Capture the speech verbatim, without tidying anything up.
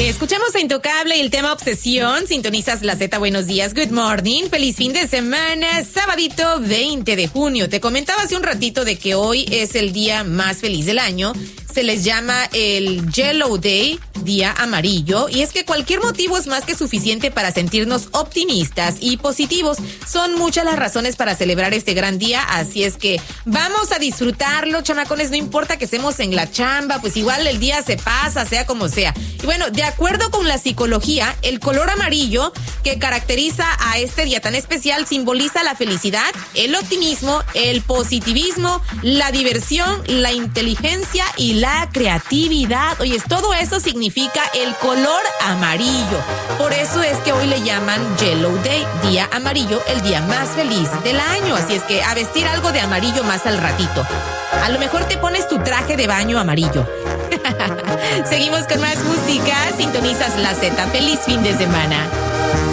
escuchamos a Intocable y el tema Obsesión. Sintonizas la Z, buenos días, good morning, feliz fin de semana, sabadito veinte de junio. Te comentaba hace un ratito de que hoy es el día más feliz del año. Se les llama el Yellow Day, día amarillo, y es que cualquier motivo es más que suficiente para sentirnos optimistas y positivos. Son muchas las razones para celebrar este gran día, así es que vamos a disfrutarlo, chamacones, no importa que estemos en la chamba, pues igual el día se pasa, sea como sea. Y bueno, de acuerdo con la psicología, el color amarillo que caracteriza a este día tan especial simboliza la felicidad, el optimismo, el positivismo, la diversión, la inteligencia y la creatividad. Oye, todo eso significa el color amarillo. Por eso es que hoy le llaman Yellow Day, día amarillo, el día más feliz del año. Así es que a vestir algo de amarillo más al ratito. A lo mejor te pones tu traje de baño amarillo. Seguimos con más música. Sintonizas la Z. Feliz fin de semana.